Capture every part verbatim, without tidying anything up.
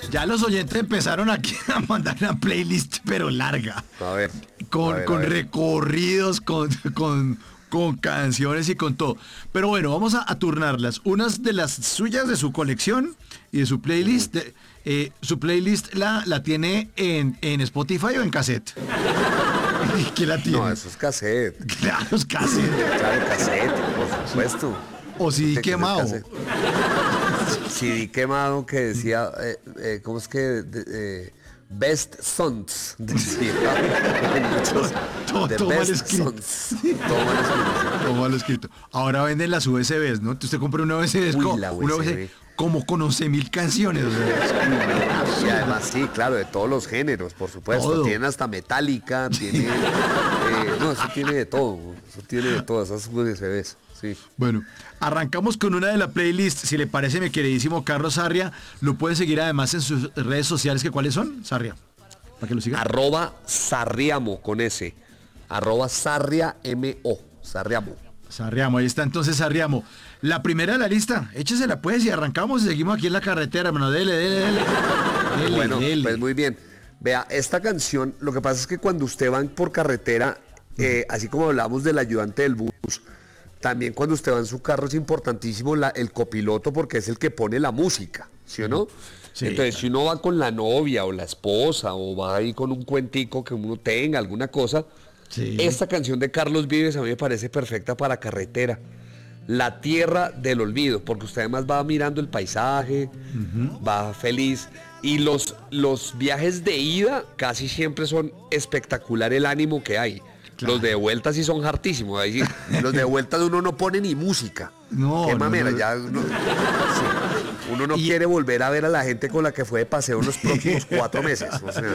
Ya los oyentes empezaron aquí a mandar una playlist, pero larga. A ver. Con, a ver, con a ver. recorridos, con, con, con canciones y con todo. Pero bueno, vamos a, a turnarlas. Unas de las suyas de su colección y de su playlist. De, eh, su playlist la, la tiene en, en Spotify o en cassette. ¿Qué la tiene? No, eso es cassette. Claro, es cassette. Claro, cassette, por supuesto. O C D Tiene que ser quemado. cassette. C D quemado que decía, eh, eh, ¿cómo es que? De- eh, Best Sons, decía. Muchos, Todo- the todo mal best escrito. sons. Todo mal escrito. Todo mal escrito. Ahora venden las U S Bs, ¿no? Usted compra una U S B, Uy, co- la una U S B. U S B como con once mil canciones. O sea, Y además sí, claro, de todos los géneros, por supuesto. Todo. Tienen hasta metálica, tiene... eh, no, eso tiene de todo. Eso tiene de todas esas U S Bs. Sí. bueno, arrancamos con una de la playlist. Si le parece, mi queridísimo Carlos Sarria, lo puede seguir además en sus redes sociales. ¿Que cuáles son, Sarria? Para que lo siga. Arroba Sarriamo con S. Arroba Sarria M O. Sarriamo. Sarriamo, ahí está entonces Sarriamo. La primera de la lista, échesela pues y arrancamos y seguimos aquí en la carretera, hermano. Dele, dele, dele. Dele, Bueno, dele. pues muy bien. Vea, esta canción, lo que pasa es que cuando usted va por carretera, eh, así como hablamos del ayudante del bus, también cuando usted va en su carro es importantísimo la- el copiloto porque es el que pone la música, ¿sí o no? Sí, Entonces, claro. si uno va con la novia o la esposa o va ahí con un cuentico que uno tenga, alguna cosa, Sí. esta canción de Carlos Vives a mí me parece perfecta para carretera. La tierra del olvido, porque usted además va mirando el paisaje, va feliz. Y los, los viajes de ida casi siempre son espectacular el ánimo que hay. Claro. Los de vuelta sí son hartísimos. Ahí sí, los de vuelta uno no pone ni música. No, Qué no, mamera, no. ya uno, sí. Uno no Y- quiere volver a ver a la gente con la que fue de paseo los próximos cuatro meses. O sea,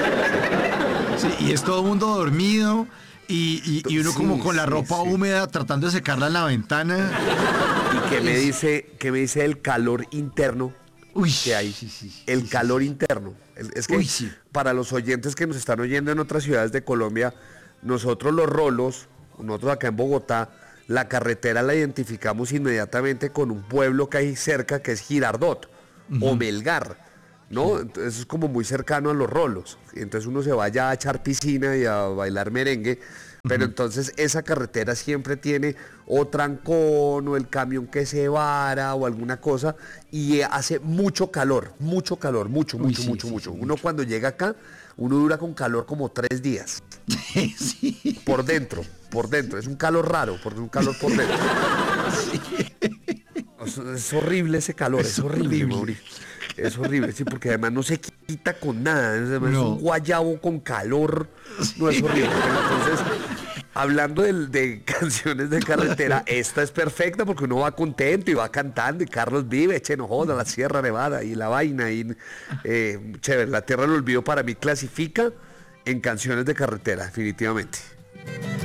Sí, y es todo el mundo dormido y, y- y uno Sí, como con la sí, ropa sí. húmeda tratando de secarla en la ventana. y que me dice, que me dice el calor interno Uy, que hay. sí, sí, sí, el sí, calor interno. El- Es que Uy, sí. para los oyentes que nos están oyendo en otras ciudades de Colombia, nosotros los rolos, nosotros acá en Bogotá, la carretera la identificamos inmediatamente con un pueblo que hay cerca que es Girardot o Melgar, ¿no? Entonces es como muy cercano a los rolos. Entonces uno se vaya a echar piscina y a bailar merengue. Pero entonces esa carretera siempre tiene o trancón o el camión que se vara o alguna cosa y eh, hace mucho calor, mucho calor, mucho, Uy, mucho, sí, mucho, sí, mucho. sí, Uno cuando llega acá, uno dura con calor como tres días. sí. Por dentro, por dentro. Es un calor raro, porque es un calor por dentro. Es, es horrible ese calor, es, Es horrible, horrible. Mauri. Es horrible, sí, porque además no se quita con nada. Es, además es No. un guayabo con calor. No es horrible. Pero entonces, hablando del- de, canciones de carretera, esta es perfecta porque uno va contento y va cantando. Y Carlos Vive, che, no joda, la Sierra Nevada y la vaina. Y, eh, chévere, La Tierra del Olvido para mí clasifica en canciones de carretera, definitivamente.